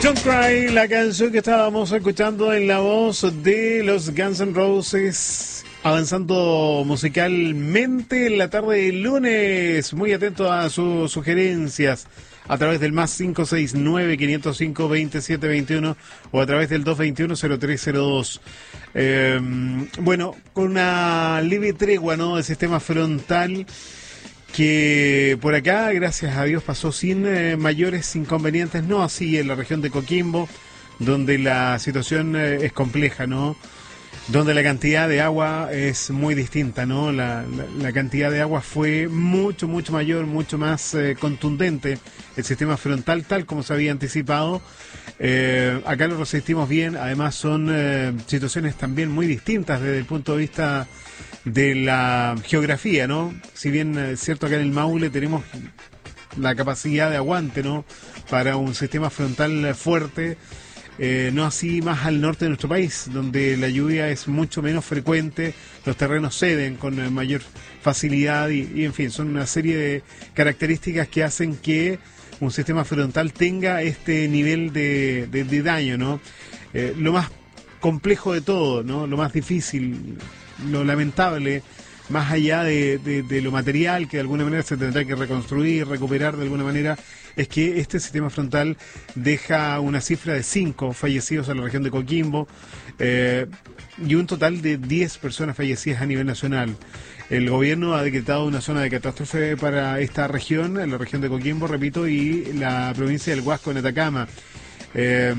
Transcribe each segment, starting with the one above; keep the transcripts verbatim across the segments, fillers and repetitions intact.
Don't Cry, la canción que estábamos escuchando en la voz de los Guns N' Roses, avanzando musicalmente en la tarde del lunes. Muy atento a sus sugerencias a través del más cinco seis nueve, cinco cero cinco, veintisiete veintiuno o a través del dos veintiuno, cero tres cero dos. Eh, bueno, con una leve tregua, ¿no?, del sistema frontal, que por acá, gracias a Dios, pasó sin eh, mayores inconvenientes, no así en la región de Coquimbo, donde la situación eh, es compleja, ¿no? Donde la cantidad de agua es muy distinta, ¿no? La, la, la cantidad de agua fue mucho, mucho mayor, mucho más eh, contundente. El sistema frontal, tal como se había anticipado, eh, acá lo resistimos bien. Además son eh, situaciones también muy distintas desde el punto de vista de la geografía, ¿no? Si bien es cierto, acá en el Maule tenemos la capacidad de aguante, ¿no?, para un sistema frontal fuerte, eh, no así más al norte de nuestro país, donde la lluvia es mucho menos frecuente, los terrenos ceden con mayor facilidad y, y en fin, son una serie de características que hacen que un sistema frontal tenga este nivel de, de, de daño, ¿no? Eh, lo más complejo de todo, ¿no?, lo más difícil, lo lamentable, más allá de, de, de lo material, que de alguna manera se tendrá que reconstruir, recuperar de alguna manera, es que este sistema frontal deja una cifra de cinco fallecidos en la región de Coquimbo eh, y un total de diez personas fallecidas a nivel nacional. El gobierno ha decretado una zona de catástrofe para esta región, en la región de Coquimbo, repito, y la provincia del Huasco, en Atacama. Eh,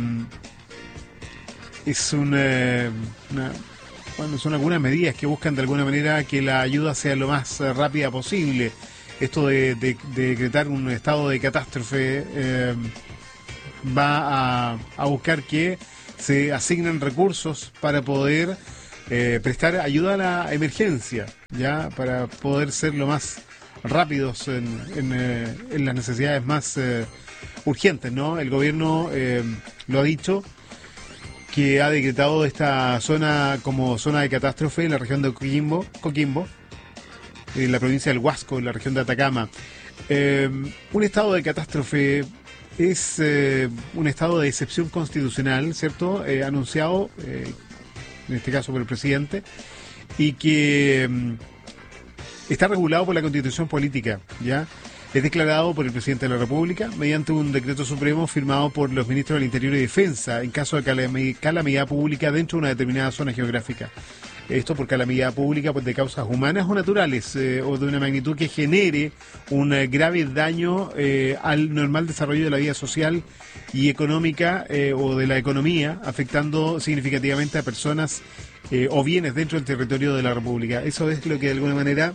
es un, eh, una... Bueno, son algunas medidas que buscan de alguna manera que la ayuda sea lo más eh, rápida posible. Esto de, de, de decretar un estado de catástrofe eh, va a, a buscar que se asignen recursos para poder eh, prestar ayuda a la emergencia, ya, para poder ser lo más rápidos en, en, eh, en las necesidades más eh, urgentes, ¿no? El gobierno eh, lo ha dicho, que ha decretado esta zona como zona de catástrofe en la región de Coquimbo, Coquimbo en la provincia del Huasco, en la región de Atacama. Eh, un estado de catástrofe es eh, un estado de excepción constitucional, ¿cierto?, eh, anunciado, eh, en este caso por el presidente, y que eh, está regulado por la Constitución Política, ¿ya? Es declarado por el presidente de la República mediante un decreto supremo firmado por los ministros del Interior y Defensa en caso de calamidad pública dentro de una determinada zona geográfica. Esto por calamidad pública, pues, de causas humanas o naturales eh, o de una magnitud que genere un eh, grave daño eh, al normal desarrollo de la vida social y económica eh, o de la economía, afectando significativamente a personas eh, o bienes dentro del territorio de la República. Eso es lo que de alguna manera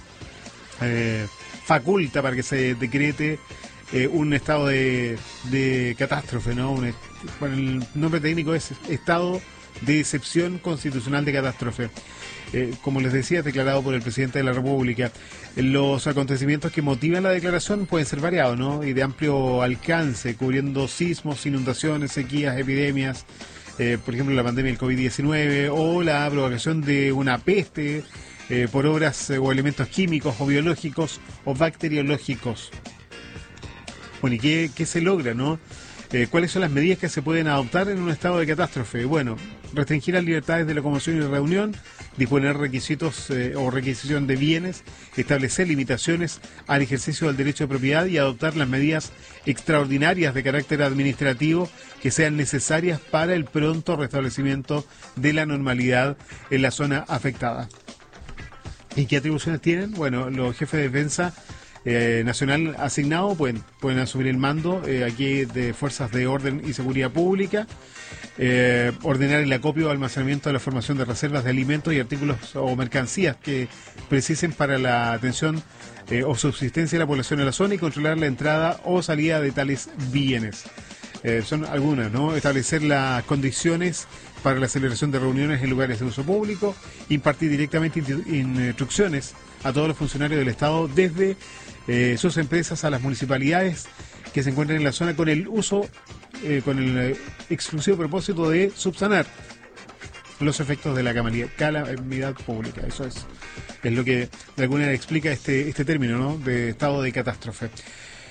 Eh, faculta para que se decrete eh, un estado de, de catástrofe, ¿no? Un, bueno, el nombre técnico es estado de excepción constitucional de catástrofe. Eh, como les decía, es declarado por el presidente de la República. Los acontecimientos que motivan la declaración pueden ser variados, ¿no?, y de amplio alcance, cubriendo sismos, inundaciones, sequías, epidemias, eh, por ejemplo, la pandemia del COVID diecinueve o la propagación de una peste, Eh, por obras eh, o elementos químicos o biológicos o bacteriológicos. Bueno, ¿y qué, qué se logra, no? Eh, ¿Cuáles son las medidas que se pueden adoptar en un estado de catástrofe? Bueno, restringir las libertades de locomoción y reunión, disponer requisitos eh, o requisición de bienes, establecer limitaciones al ejercicio del derecho de propiedad y adoptar las medidas extraordinarias de carácter administrativo que sean necesarias para el pronto restablecimiento de la normalidad en la zona afectada. ¿Y qué atribuciones tienen? Bueno, los jefes de defensa eh, nacional asignados pueden, pueden asumir el mando eh, aquí de fuerzas de orden y seguridad pública, eh, ordenar el acopio o almacenamiento de la formación de reservas de alimentos y artículos o mercancías que precisen para la atención eh, o subsistencia de la población en la zona y controlar la entrada o salida de tales bienes. Eh, son algunas, ¿no? Establecer las condiciones para la celebración de reuniones en lugares de uso público, impartir directamente instrucciones a todos los funcionarios del Estado desde eh, sus empresas a las municipalidades que se encuentran en la zona con el uso, eh, con el eh, exclusivo propósito de subsanar los efectos de la calamidad pública. Eso es, es lo que de alguna manera explica este, este término, ¿no?, de estado de catástrofe.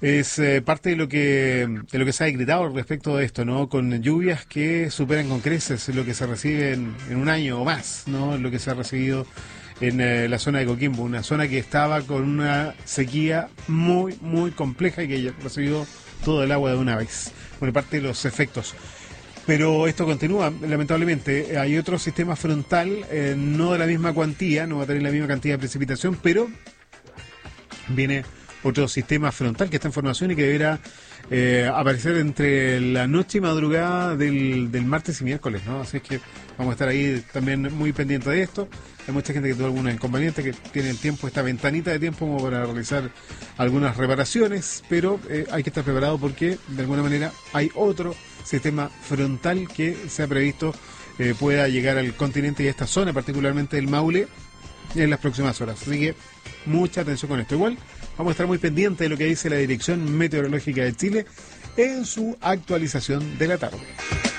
Es eh, parte de lo que de lo que se ha decretado respecto de esto, ¿no? Con lluvias que superan con creces lo que se recibe en, en un año o más, ¿no? Lo que se ha recibido en eh, la zona de Coquimbo, una zona que estaba con una sequía muy, muy compleja y que ya recibió todo el agua de una vez, por parte de los efectos. Pero esto continúa, lamentablemente. Hay otro sistema frontal, eh, no de la misma cuantía, no va a tener la misma cantidad de precipitación, pero viene otro sistema frontal que está en formación y que deberá eh, aparecer entre la noche y madrugada del, del martes y miércoles, ¿no? Así es que vamos a estar ahí también muy pendientes de esto. Hay mucha gente que tuvo algunos inconvenientes, que tiene el tiempo, esta ventanita de tiempo como para realizar algunas reparaciones, pero eh, hay que estar preparado porque de alguna manera hay otro sistema frontal que se ha previsto eh, pueda llegar al continente y a esta zona, particularmente el Maule, en las próximas horas. Así que mucha atención con esto. Igual vamos a estar muy pendientes de lo que dice la Dirección Meteorológica de Chile en su actualización de la tarde.